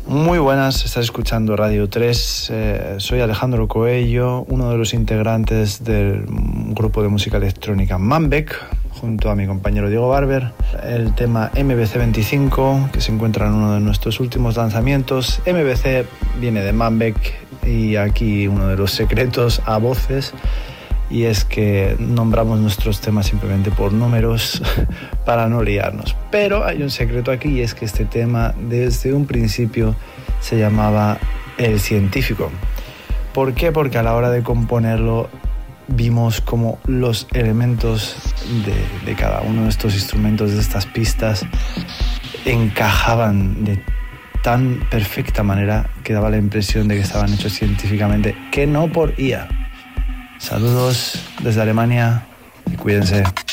Muy buenas, estás escuchando Radio 3. Soy Alejandro Coello, uno de los integrantes del grupo de música electrónica Manbec, junto a mi compañero Diego Barber. El tema MBC 25, que se encuentra en uno de nuestros últimos lanzamientos. MBC viene de Manbec y aquí uno de los secretos a voces, y es que nombramos nuestros temas simplemente por números para no liarnos. Pero hay un secreto aquí, y es que este tema desde un principio se llamaba El Científico. ¿Por qué? Porque a la hora de componerlo vimos como los elementos de cada uno de estos instrumentos, de estas pistas, encajaban de tan perfecta manera que daba la impresión de que estaban hechos científicamente, que no por IA. Saludos desde Alemania y cuídense.